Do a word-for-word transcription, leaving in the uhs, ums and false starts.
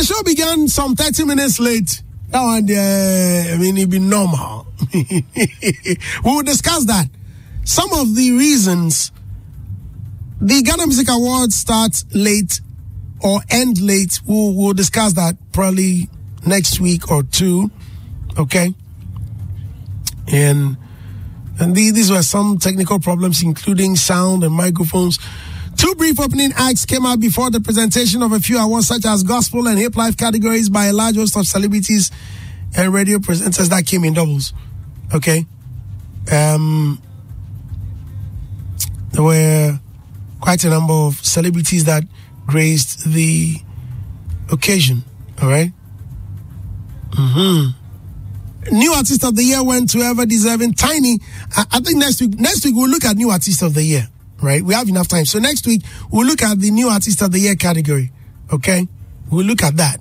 the show began some thirty minutes late. That one, uh, I mean, it'd be normal. We will discuss that. Some of the reasons the Ghana Music Awards start late or end late, we'll, we'll discuss that probably next week or two. Okay? And and the, these were some technical problems, including sound and microphones. Two brief opening acts came out before the presentation of a few awards, such as gospel and hip life categories, by a large host of celebrities and radio presenters that came in doubles. Okay? Um, there were quite a number of celebrities that graced the occasion. All right? Mm-hmm. New Artist of the Year went to Ever Deserving Tiny. I, I think next week, next week we'll look at New Artist of the Year, right? We have enough time. So next week we'll look at the New Artist of the Year category, okay? We'll look at that.